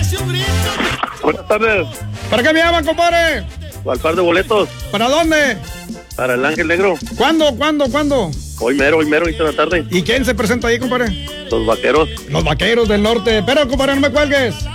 Buenas tardes. ¿Para qué me llaman, compadre? Al par de boletos. ¿Para dónde? Para el Ángel Negro. ¿Cuándo? Hoy mero, ahorita en la tarde. ¿Y quién se presenta ahí, compadre? Los Vaqueros. Los Vaqueros del Norte. Pero, compadre, no me cuelgues.